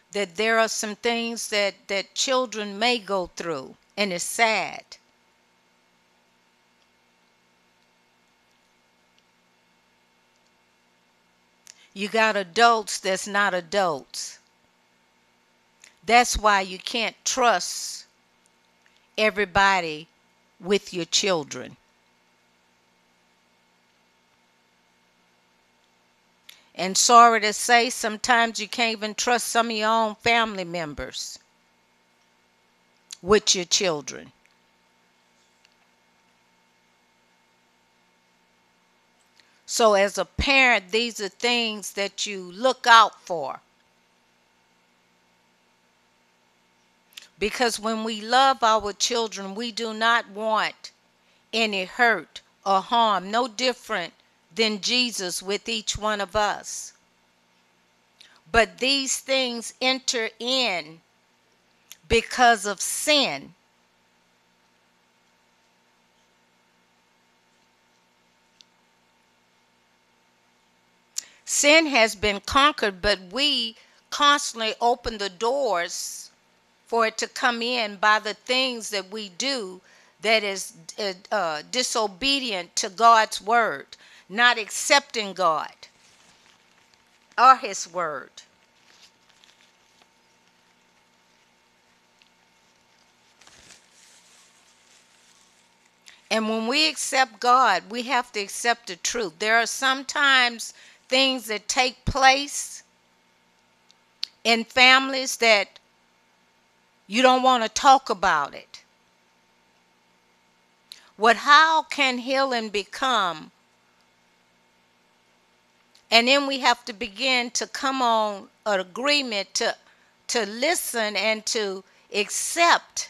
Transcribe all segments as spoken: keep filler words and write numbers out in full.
that there are some things that, that children may go through, and it's sad. You got adults that's not adults. That's why you can't trust everybody with your children. And sorry to say, sometimes you can't even trust some of your own family members with your children. So as a parent, these are things that you look out for. Because when we love our children, we do not want any hurt or harm, no different than Jesus with each one of us. But these things enter in because of sin. Sin has been conquered, but we constantly open the doors for it to come in by the things that we do that is uh, uh, disobedient to God's word, not accepting God or his word. And when we accept God, we have to accept the truth. There are sometimes things that take place in families that you don't want to talk about it. What, how can healing become? And then we have to begin to come on an agreement to, to listen and to accept.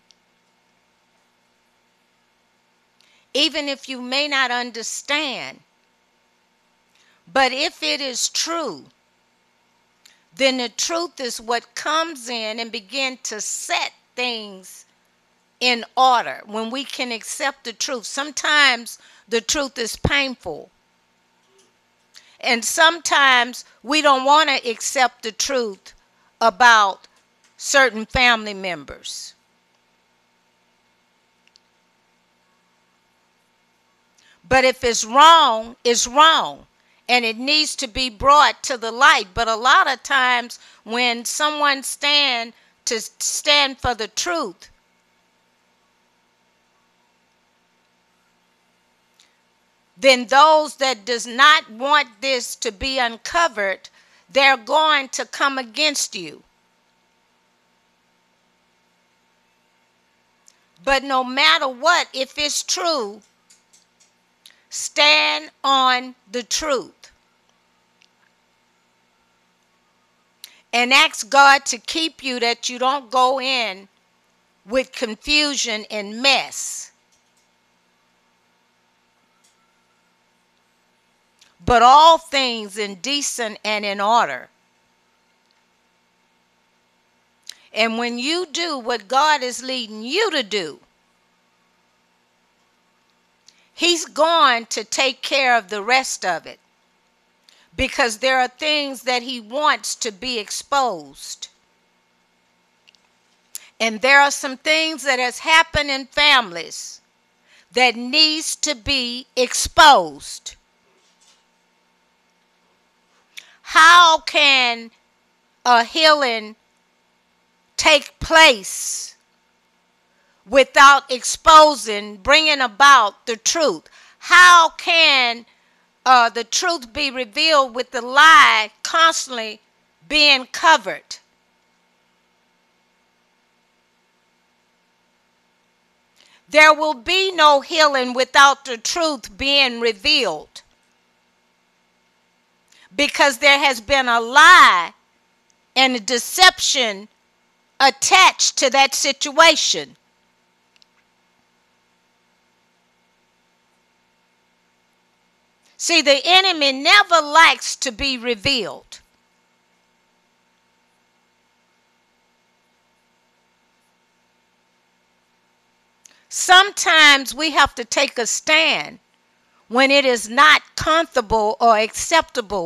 Even if you may not understand. But if it is true, then the truth is what comes in and begin to set things in order when we can accept the truth. Sometimes the truth is painful. And sometimes we don't want to accept the truth about certain family members. But if it's wrong, it's wrong. And it needs to be brought to the light. But a lot of times when someone stand to stand for the truth, then those that does not want this to be uncovered, they're going to come against you. But no matter what, if it's true, stand on the truth. And ask God to keep you that you don't go in with confusion and mess. But all things in decent and in order. And when you do what God is leading you to do, he's going to take care of the rest of it. Because there are things that he wants to be exposed. And there are some things that has happened in families that needs to be exposed. How can a healing take place without exposing, bringing about the truth? How can uh, the truth be revealed with the lie constantly being covered? There will be no healing without the truth being revealed. Because there has been a lie and a deception attached to that situation. See, the enemy never likes to be revealed. Sometimes we have to take a stand when it is not comfortable or acceptable